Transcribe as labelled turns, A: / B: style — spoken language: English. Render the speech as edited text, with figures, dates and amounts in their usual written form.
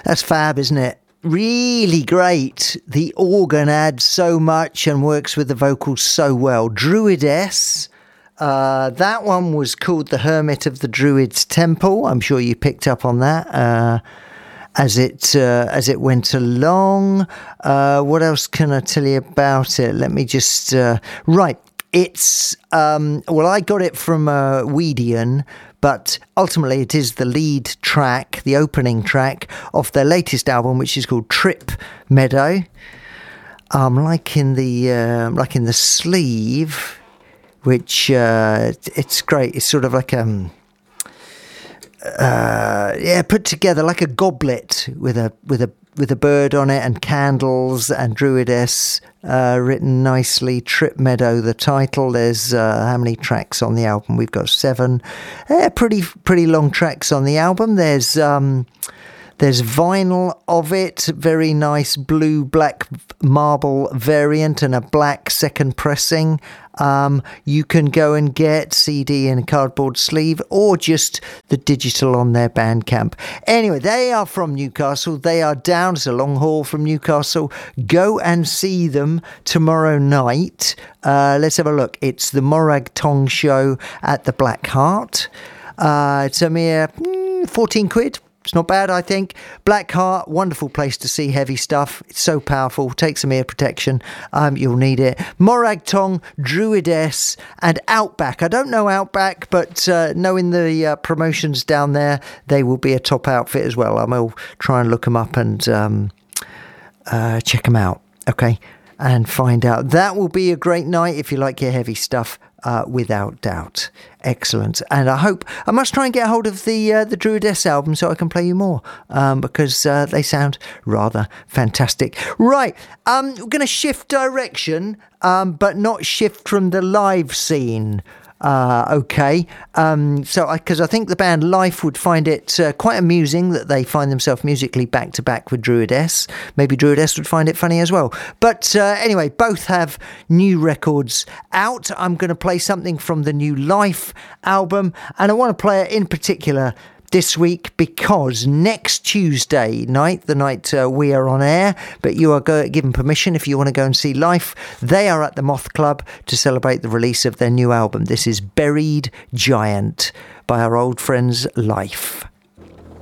A: That's fab, isn't it? Really great. The organ adds so much and works with the vocals so well. Druidess. That one was called The Hermit of the Druids Temple. I'm sure you picked up on that as it went along. What else can I tell you about it? Let me just... right. It's... I got it from Weedian, but ultimately it is the lead track, the opening track of their latest album, which is called Trip Meadow. Like in the sleeve, which it's great. It's sort of like put together like a goblet with a bird on it and candles and Druidess written nicely. Trip Meadow, the title. There's how many tracks on the album? We've got 7. Pretty long tracks on the album. There's vinyl of it, very nice blue-black marble variant and a black second pressing. You can go and get CD in a cardboard sleeve or just the digital on their Bandcamp. Anyway, they are from Newcastle. They are down. It's a long haul from Newcastle. Go and see them tomorrow night. Let's have a look. It's the Morag Tong show at the Black Heart. It's a mere 14 quid. It's not bad, I think. Black Heart, wonderful place to see heavy stuff. It's so powerful. Take some ear protection. You'll need it. Morag Tong, Druidess, and Outback. I don't know Outback, but knowing the promotions down there, they will be a top outfit as well. I'll try and look them up and check them out. Okay, and find out. That will be a great night if you like your heavy stuff. Without doubt. Excellent. And I must try and get a hold of the Druidess album so I can play you more because they sound rather fantastic. Right, we're going to shift direction, but not shift from the live scene. Okay. Because I think the band Life would find it quite amusing that they find themselves musically back to back with Druidess. Maybe Druidess would find it funny as well. But anyway, both have new records out. I'm going to play something from the new Life album, and I want to play it in particular this week because next Tuesday night, the night we are on air, but you are given permission if you want to go and see Life. They are at the Moth Club to celebrate the release of their new album. This is Buried Giant by our old friends Life.